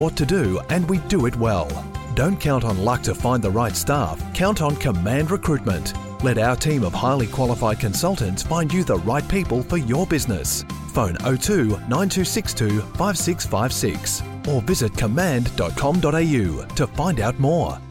what to do, and we do it well. Don't count on luck to find the right staff. Count on Command Recruitment. Let our team of highly qualified consultants find you the right people for your business. Phone 02 9262 5656 or visit command.com.au to find out more.